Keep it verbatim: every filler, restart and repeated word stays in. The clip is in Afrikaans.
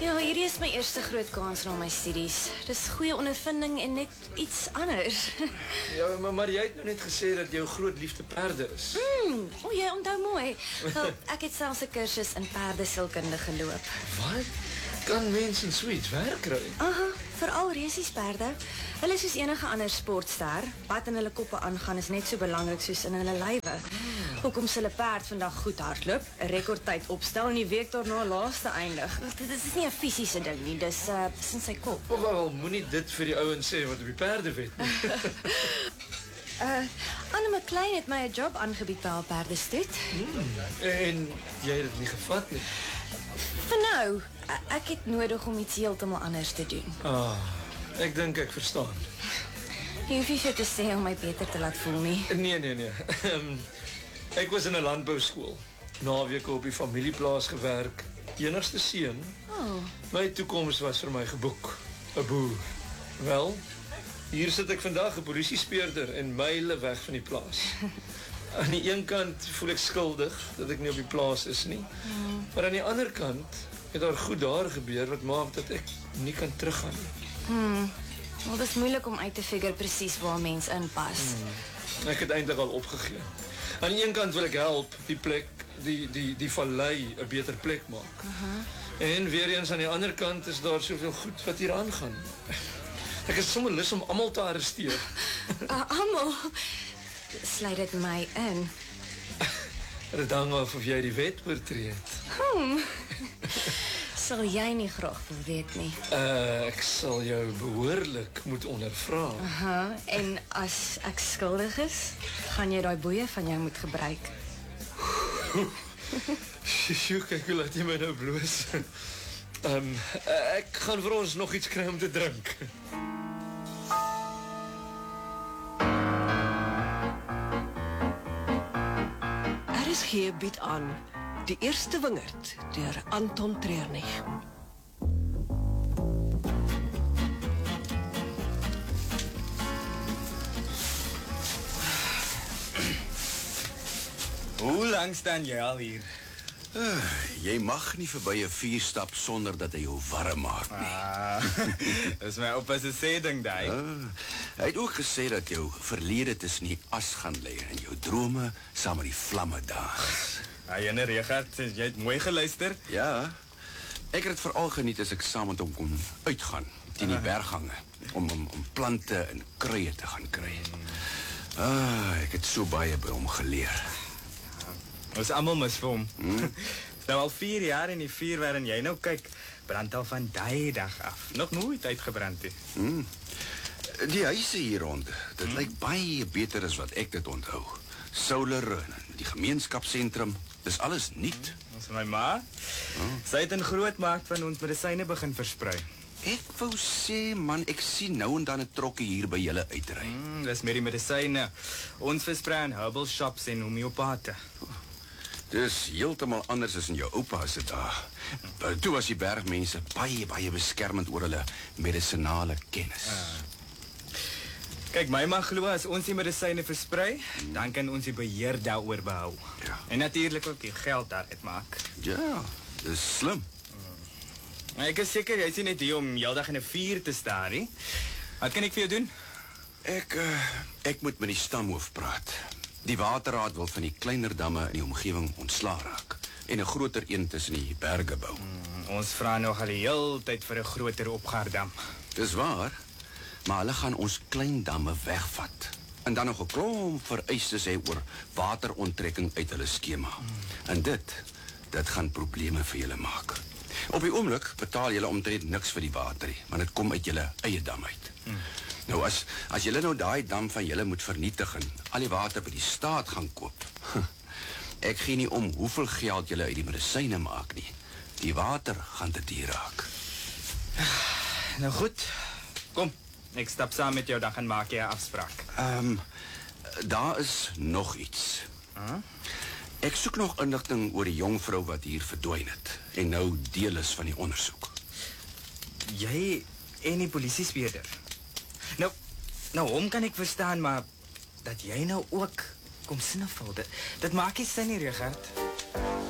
Ja, hierdie is my eerste groot kans na my studies. Dis goeie ondervinding en net iets anders. Ja, maar, maar jy het nou net gesê dat jou groot liefde perde is. Hmm, o, jy onthou mooi. Wel, ek het selfs 'n kursus in perdesielkunde geloop. Wat? Kan mens in so iets werk kry? Aha, veral resiesperde. Hulle is soos enige ander sportster. Wat in hulle koppe aangaan is net so belangrik soos in hulle lywe. Hoekom sal 'n perd vandag goed hardloop, 'n rekordtyd opstel en die week daarna laaste eindig? Dit is nie 'n fisiese ding nie, dis uh, dis in sy kop. Of wel, moenie dit vir die ouens sê wat op die perde weet nie. uh, Anne McLean het my 'n job aangebied by haar perdestoet. Hmm. En jy het dit nie gevat nie? Vir nou, ek het nodig om iets heeltemal anders te doen. Ah, ek dink ek verstaan. Jy hoef nie so te sê om my beter te laat voel nie. Nee, nee, nee. Um, ek was in 'n landbouskool. Naweke op die familieplaas gewerk. Enigste seun. Oh. My toekoms was vir my geboek. 'n Boer. Wel, hier sit ek vandag 'n polisiespeurder en myle weg van die plaas. Aan die een kant voel ek skuldig dat ek nie op die plaas is nie. Hmm. Maar aan die ander kant het daar goed daar gebeur wat maak dat ek nie kan teruggaan nie. Hmm. Wel, dit is moeilik om uit te figure presies waar mens inpas. Hmm. Ek het eintlik al opgegee. Aan die een kant wil ek help die plek, die die die vallei 'n beter plek maak. Uh-huh. En weer eens aan die ander kant is daar soveel goed wat hier aangaan. Ek is sommer lus om almal te arresteer. uh, almal? Sluit dit my in? Dit hang af of jy die wet oortree het. Hmm. Sal jy nie graag wil weet nie? Uh, ek sal jou behoorlik moet ondervra. Aha, en as ek skuldig is, gaan jy daai boeie van jou moet gebruik. Sjoe, kyk hoe laat jy my nou bloos. um, ek gaan vir ons nog iets kry om te drink. R S G bied aan Die Eerste Wingerd deur Anton Treurnig. Hoe lang staan jy al hier? Uh, jy mag nie verby 'n vuur stap sonder dat hy jou warm maak nie. Ah, dis my oupa se sê ding daai. Uh, hy het ook gesê dat jou verlede tussen die as gaan lê en jou drome saam met die vlamme dans. Ah, jene Richard, jy het mooi geluister. Ja, ek het dit veral geniet as ek saam met hom kon uitgaan teen die berggange om, om, om plante en kruie te gaan kry. Ah, ek het so baie by hom geleer. Ons almal mis vir hom. Hmm. Nou al vier jaar in die vuur waarin jy nou kyk, brand al van daai dag af. Nog nooit uitgebrand het. Hmm. Die huise hier rond, dit hmm. lyk baie beter as wat ek dit onthou. Solar en die gemeenskapsentrum, dis alles nuut. Ons my ma, oh. sy het in Grootmark van ons medisyne begin versprei. Ek wou sê, man, ek sien nou en dan 'n trokkie hier by julle uitry. Hmm, dis met die medisyne. Ons versprei aan herbal shops en homeopate. Oh. Dis heeltemal anders as in jou oupa se dae. Toe was die bergmense baie, baie beskermend oor hulle medisinale kennis. Ah. Kyk, my ma glo as ons die medisyne versprei, hmm. dan kan ons die beheer daaroor behou. Ja. En natuurlik ook die geld daaruit maak. Ja, dis slim. Hmm. Ek is seker jy is nie net hier om heeldag in 'n vuur te staan nie. Wat kan ek vir jou doen? Ek uh, ek moet met die stamhoof praat. Die waterraad wil van die kleiner damme in die omgewing ontslaa raak en 'n groter een tussen die berge bou. Hmm, ons vra nog al die hele tyd vir 'n groter opgaardam. Dis waar, maar hulle gaan ons klein damme wegvat. En dan nog 'n klomp vereistes hê oor wateronttrekking uit hulle skema. Hmm. En dit, dit gaan probleme vir julle maak. Op die oomblik betaal julle omtrent niks vir die water nie, want dit kom uit julle eie dam uit. Hmm. Nou as as julle nou daai dam van julle moet vernietig en al die water by die staat gaan koop. Ek gee nie om hoeveel geld julle uit die medisyne maak nie. Die water gaan te duur raak. Nou goed. Kom, ek stap saam met jou, dan gaan maak jy 'n afspraak. Ehm um, daar is nog iets. Huh? Ek soek nog inligting oor die jong vrou wat hier verdwyn het en nou deel is van die ondersoek. Jy en die polisiespeurder. Nou, nou hom kan ek verstaan, maar dat jy nou ook kom sniffel, dit, dit maak nie sin nie, Richard.